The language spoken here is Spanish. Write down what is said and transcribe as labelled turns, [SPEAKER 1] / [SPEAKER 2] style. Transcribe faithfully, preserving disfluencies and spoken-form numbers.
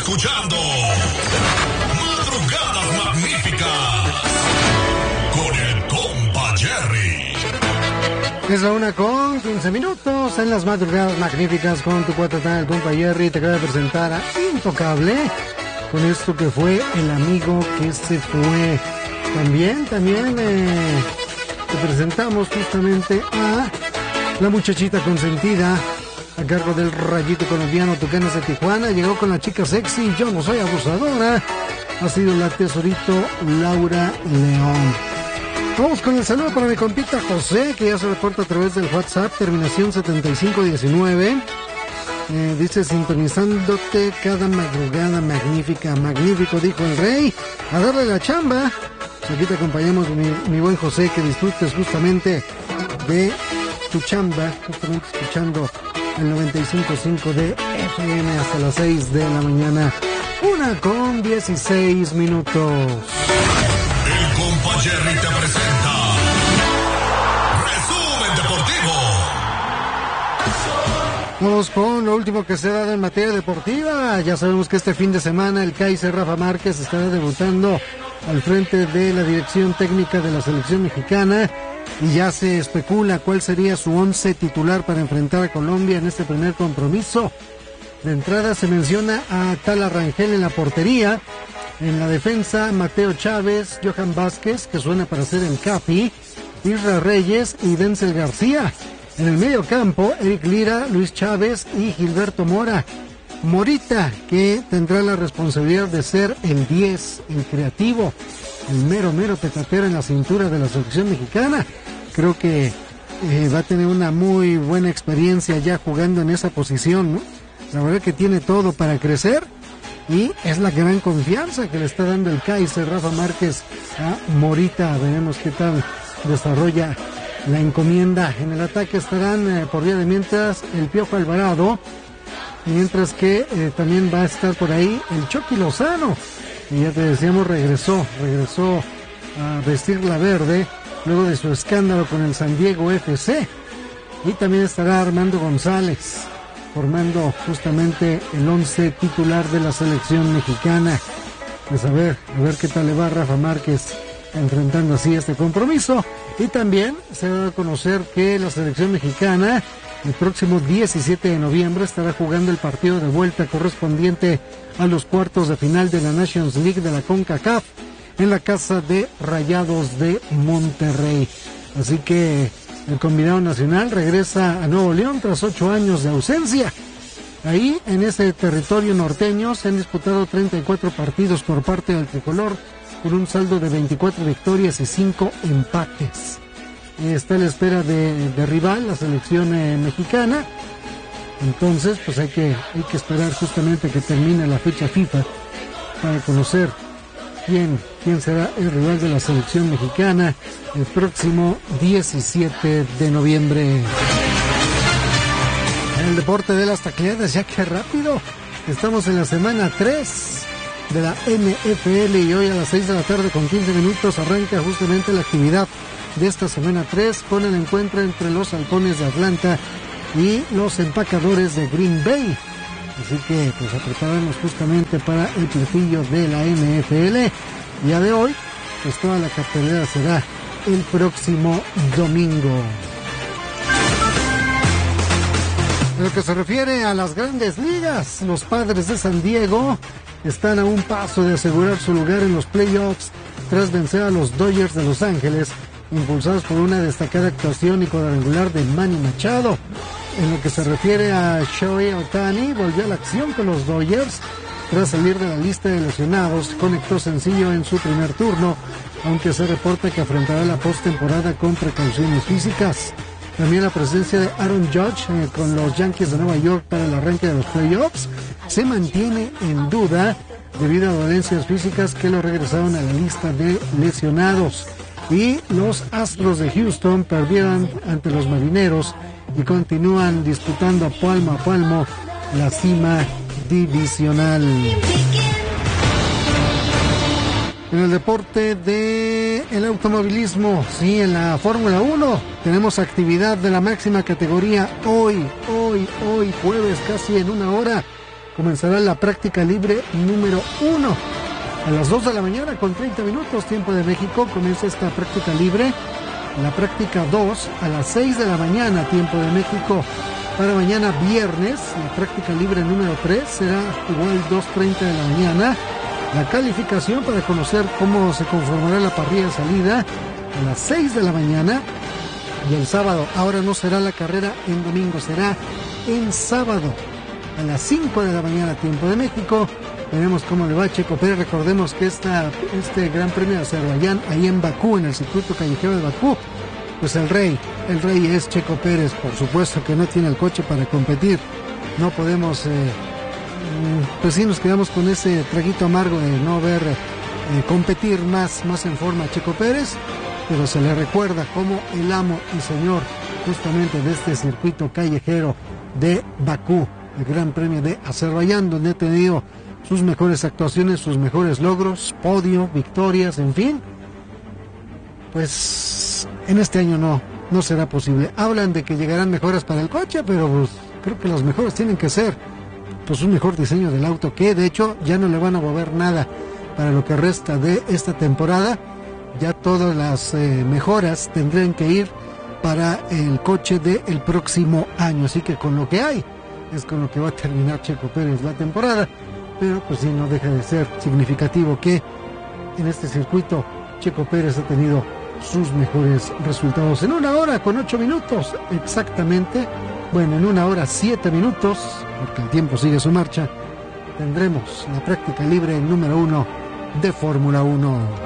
[SPEAKER 1] escuchando Madrugadas Magníficas con el compa Jerry.
[SPEAKER 2] Es la una con quince minutos en las Madrugadas Magníficas con tu cuatro el compa Jerry. Te acaba de presentar a Intocable con esto que fue El Amigo que se fue. También, también eh, te presentamos justamente a La Muchachita Consentida, a cargo del Rayito Colombiano Tucanes de Tijuana. Llegó con La Chica Sexy, Yo No Soy Abusadora. Ha sido la Tesorito Laura León. Vamos con el saludo para mi compita José, que ya se reporta a través del WhatsApp, terminación setenta y cinco diecinueve. Eh, dice, sintonizándote cada madrugada magnífica, magnífico, dijo el rey. A darle la chamba. Aquí te acompañamos, mi, mi buen José, que disfrutes justamente de tu chamba, justamente escuchando el noventa y cinco punto cinco de F M hasta las seis de la mañana. Una con dieciséis minutos.
[SPEAKER 1] El compa Jerry te presenta Resumen Deportivo.
[SPEAKER 2] Vamos con lo último que se da en materia deportiva. Ya sabemos que este fin de semana el Kaiser Rafa Márquez estará debutando al frente de la dirección técnica de la selección mexicana y ya se especula cuál sería su once titular para enfrentar a Colombia en este primer compromiso. De entrada se menciona a Tala Rangel en la portería, en la defensa Mateo Chávez, Johan Vázquez, que suena para ser el Capi, Isra Reyes y Denzel García. En el medio campo, Eric Lira, Luis Chávez y Gilberto Mora. Morita, que tendrá la responsabilidad de ser el diez, el creativo, el mero mero petatero en la cintura de la selección mexicana. Creo que eh, va a tener una muy buena experiencia ya jugando en esa posición, ¿no? La verdad que tiene todo para crecer y es la gran confianza que le está dando el Kaiser Rafa Márquez a Morita. Veremos qué tal desarrolla la encomienda. En el ataque estarán eh, por vía de mientras el Piojo Alvarado, mientras que eh, también va a estar por ahí el Chucky Lozano, y ya te decíamos, regresó, regresó a vestir la verde luego de su escándalo con el San Diego F C. Y también estará Armando González, formando justamente el once titular de la selección mexicana. Pues a ver, a ver qué tal le va a Rafa Márquez enfrentando así este compromiso. Y también se va a conocer que la selección mexicana el próximo diecisiete de noviembre estará jugando el partido de vuelta correspondiente a los cuartos de final de la Nations League de la CONCACAF en la casa de Rayados de Monterrey. Así que el combinado nacional regresa a Nuevo León tras ocho años de ausencia. Ahí, en ese territorio norteño, se han disputado treinta y cuatro partidos por parte del tricolor, con un saldo de veinticuatro victorias y cinco empates. Está a la espera de, de rival, la selección eh, mexicana. Entonces, pues hay que, hay que esperar justamente que termine la fecha FIFA para conocer quién, quién será el rival de la selección mexicana el próximo diecisiete de noviembre. En el deporte de las tacleadas, ya que rápido, estamos en la semana tres de la N F L y hoy a las seis de la tarde con quince minutos arranca justamente la actividad de esta semana tres con el encuentro entre los Halcones de Atlanta y los Empacadores de Green Bay. Así que pues a prepararnos justamente para el platillo de la N F L. Día de hoy, pues toda la cartelera será el próximo domingo. En lo que se refiere a las grandes ligas, los Padres de San Diego están a un paso de asegurar su lugar en los playoffs tras vencer a los Dodgers de Los Ángeles, impulsados por una destacada actuación y cuadrangular de Manny Machado. En lo que se refiere a Shohei Ohtani, volvió a la acción con los Dodgers tras salir de la lista de lesionados. Conectó sencillo en su primer turno, aunque se reporta que afrontará la postemporada con precauciones físicas. También la presencia de Aaron Judge eh, con los Yankees de Nueva York para el arranque de los playoffs se mantiene en duda debido a dolencias físicas que lo regresaron a la lista de lesionados. Y los Astros de Houston perdieron ante los Marineros y continúan disputando palmo a palmo la cima divisional. En el deporte de el automovilismo, sí, en la Fórmula uno tenemos actividad de la máxima categoría hoy, hoy, hoy, jueves, casi en una hora, comenzará la práctica libre número uno. A las dos de la mañana con treinta minutos, tiempo de México, comienza esta práctica libre. La práctica dos a las seis de la mañana, tiempo de México. Para mañana viernes, la práctica libre número tres será igual dos treinta de la mañana. La calificación para conocer cómo se conformará la parrilla de salida a las seis de la mañana. Y el sábado, ahora no será la carrera en domingo, será en sábado a las cinco de la mañana, tiempo de México. Veremos cómo le va a Checo Pérez. Recordemos que esta, este Gran Premio de Azerbaiyán, ahí en Bakú, en el circuito callejero de Bakú, pues el rey, el rey es Checo Pérez. Por supuesto que no tiene el coche para competir. No podemos, eh, pues sí, nos quedamos con ese traguito amargo de no ver eh, competir más, más en forma a Checo Pérez, pero se le recuerda como el amo y señor justamente de este circuito callejero de Bakú, el Gran Premio de Azerbaiyán, donde ha tenido sus mejores actuaciones, sus mejores logros, podio, victorias, en fin. Pues en este año no, no será posible. Hablan de que llegarán mejoras para el coche, pero pues, creo que las mejoras tienen que ser pues un mejor diseño del auto, que de hecho ya no le van a mover nada para lo que resta de esta temporada. Ya todas las eh, mejoras tendrán que ir para el coche del próximo año, así que con lo que hay es con lo que va a terminar Checo Pérez la temporada. Pero pues sí, no deja de ser significativo que en este circuito Checo Pérez ha tenido sus mejores resultados. En una hora con ocho minutos exactamente, bueno, en una hora siete minutos, porque el tiempo sigue su marcha, tendremos la práctica libre número uno de Fórmula uno.